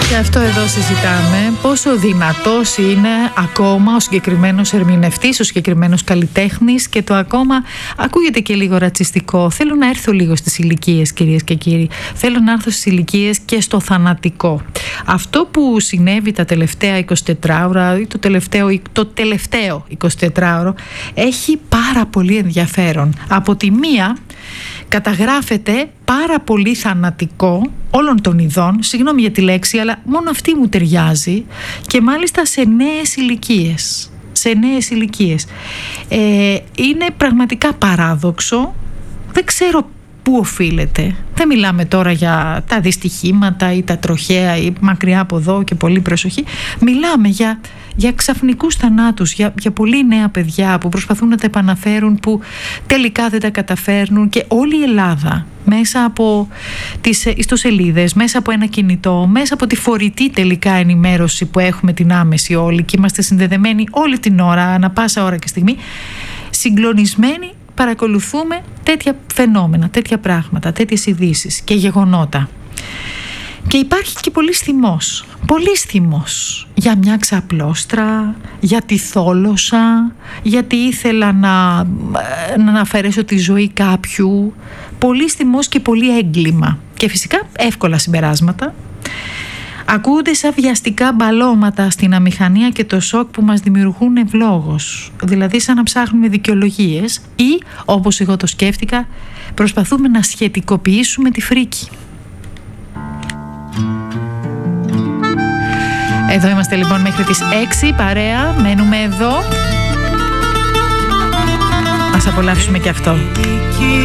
Και αυτό εδώ συζητάμε, πόσο δυνατός είναι ακόμα ο συγκεκριμένος ερμηνευτής, ο συγκεκριμένος καλλιτέχνης, και το ακόμα ακούγεται και λίγο ρατσιστικό. Θέλω να έρθω λίγο στις ηλικίες, κυρίες και κύριοι. Θέλω να έρθω στις ηλικίες και στο θανατικό. Αυτό που συνέβη τα τελευταία 24 ώρα ή το τελευταίο 24ωρο έχει πάρα πολύ ενδιαφέρον. Από τη μία καταγράφεται πάρα πολύ θανατικό όλων των ειδών, συγγνώμη για τη λέξη, αλλά μόνο αυτή μου ταιριάζει, και μάλιστα σε νέες ηλικίες. Είναι πραγματικά παράδοξο, δεν ξέρω πού οφείλεται. Δεν μιλάμε τώρα για τα δυστυχήματα ή τα τροχαία ή μακριά από εδώ και πολύ προσοχή. Μιλάμε για ξαφνικούς θανάτους, για πολύ νέα παιδιά που προσπαθούν να τα επαναφέρουν, που τελικά δεν τα καταφέρνουν, και όλη η Ελλάδα μέσα από τις ιστοσελίδες, μέσα από ένα κινητό, μέσα από τη φορητή τελικά ενημέρωση που έχουμε την άμεση όλοι, και είμαστε συνδεδεμένοι όλη την ώρα, ανά πάσα ώρα και στιγμή, συγκλονισμένοι παρακολουθούμε τέτοια φαινόμενα, τέτοια πράγματα, τέτοιες ειδήσεις και γεγονότα. Και υπάρχει και πολύ θυμός για μια ξαπλώστρα, για τη θόλωσα, γιατί ήθελα να αφαιρέσω τη ζωή κάποιου. Πολύ θυμός και πολύ έγκλημα, και φυσικά εύκολα συμπεράσματα. Ακούγονται σαν βιαστικά μπαλώματα στην αμηχανία και το σοκ που μας δημιουργούν ευλόγως. Δηλαδή σαν να ψάχνουμε δικαιολογίες ή, όπως εγώ το σκέφτηκα, προσπαθούμε να σχετικοποιήσουμε τη φρίκη. Εδώ είμαστε λοιπόν μέχρι τις 6 παρέα, μένουμε εδώ. Ας απολαύσουμε και αυτό.